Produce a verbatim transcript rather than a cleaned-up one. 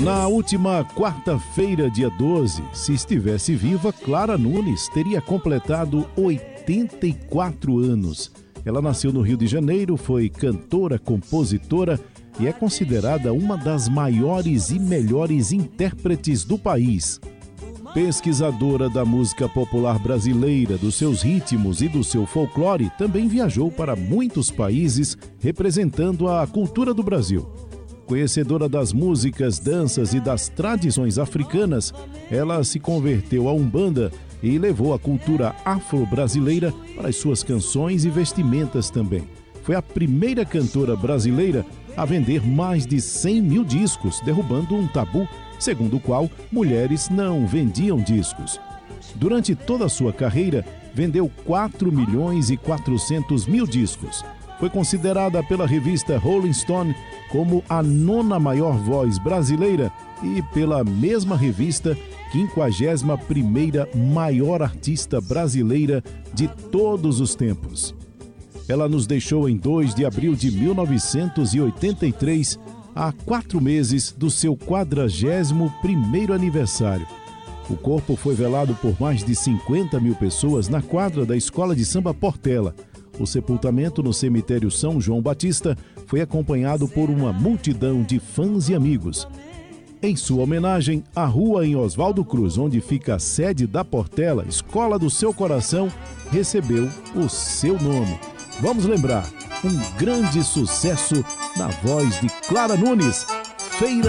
Na última quarta-feira, dia doze, se estivesse viva, Clara Nunes teria completado oitenta e quatro anos. Ela nasceu no Rio de Janeiro, foi cantora, compositora e é considerada uma das maiores e melhores intérpretes do país. Pesquisadora da música popular brasileira, dos seus ritmos e do seu folclore, também viajou para muitos países representando a cultura do Brasil. Conhecedora das músicas, danças e das tradições africanas, ela se converteu à Umbanda e levou a cultura afro-brasileira para as suas canções e vestimentas também. Foi a primeira cantora brasileira a vender mais de cem mil discos, derrubando um tabu segundo o qual mulheres não vendiam discos. Durante toda a sua carreira, vendeu quatro milhões e quatrocentos mil discos. Foi considerada pela revista Rolling Stone como a nona maior voz brasileira e pela mesma revista, quinquagésima primeira maior artista brasileira de todos os tempos. Ela nos deixou em dois de abril de mil novecentos e oitenta e três, há quatro meses do seu quadragésimo primeiro aniversário. O corpo foi velado por mais de cinquenta mil pessoas na quadra da Escola de Samba Portela. O sepultamento no cemitério São João Batista foi acompanhado por uma multidão de fãs e amigos. Em sua homenagem, a rua em Oswaldo Cruz, onde fica a sede da Portela, Escola do Seu Coração, recebeu o seu nome. Vamos lembrar, um grande sucesso na voz de Clara Nunes, Feira